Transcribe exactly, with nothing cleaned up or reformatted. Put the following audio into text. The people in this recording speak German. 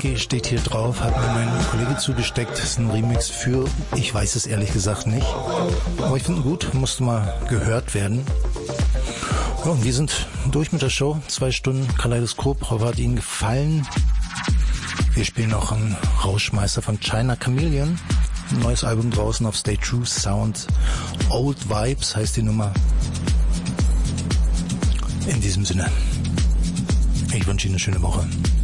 Funky steht hier drauf, hat mir mein Kollege zugesteckt. Das ist ein Remix für, ich weiß es ehrlich gesagt nicht. Aber ich finde ihn gut, musste mal gehört werden. Ja, und wir sind durch mit der Show. Zwei Stunden Kaleidoskop. Hoffe, hat Ihnen gefallen. Wir spielen noch einen Rauschmeister von China Chameleon. Ein neues Album draußen auf Stay True Sound. Old Vibes heißt die Nummer. In diesem Sinne, ich wünsche Ihnen eine schöne Woche.